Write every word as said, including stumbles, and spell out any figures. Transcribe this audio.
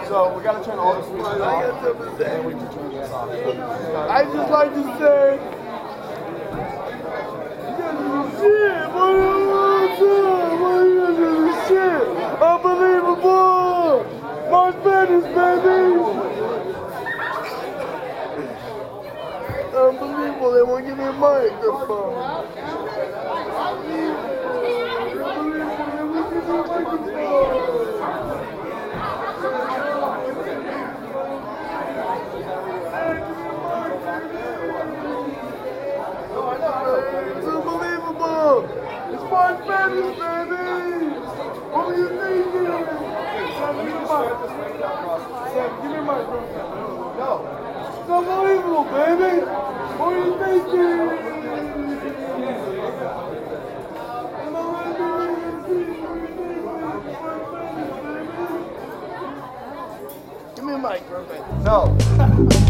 So we gotta turn all the switches off. I got something to say. And we can turn this off. I just like to say, shit, boy, shit, unbelievable, March Madness, baby. Unbelievable, they won't give me a microphone. It's unbelievable! It's March Madness, baby! What were you thinking? Sam, give me a mic. Sam, give me a mic, bro. No. It's unbelievable, baby! What were you thinking? Give me a mic, bro. No.